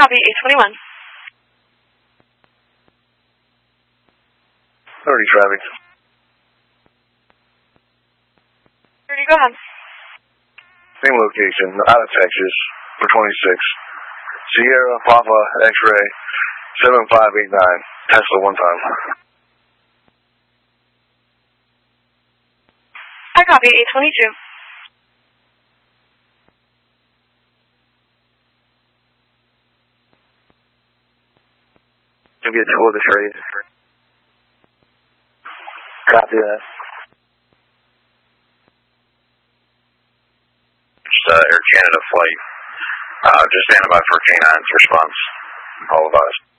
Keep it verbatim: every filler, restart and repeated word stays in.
copy, eight twenty-one. thirty traffic. thirty, go ahead. Same location, out of Texas, for twenty-six. Sierra, Papa, X-ray, seven five eight nine. Tesla one time. I copy, eight twenty-two. Maybe a tour of the trade. Copy that. It's uh, Air Canada flight. Uh, just standing by for K nine's response. All advised.